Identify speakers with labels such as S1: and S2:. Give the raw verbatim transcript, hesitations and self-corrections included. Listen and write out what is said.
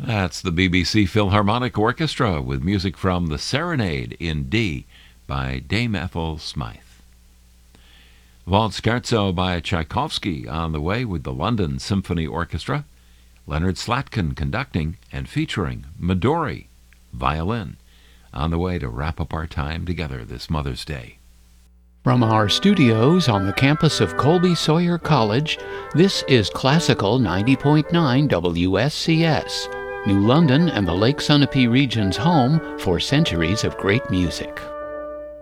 S1: That's the B B C Philharmonic Orchestra with music from The Serenade in D by Dame Ethel Smythe. Waltz Scherzo by Tchaikovsky on the way with the London Symphony Orchestra. Leonard Slatkin conducting and featuring Midori, violin, on the way to wrap up our time together this Mother's Day.
S2: From our studios on the campus of Colby Sawyer College, this is Classical ninety point nine W S C S, New London and the Lake Sunapee region's home for centuries of great music.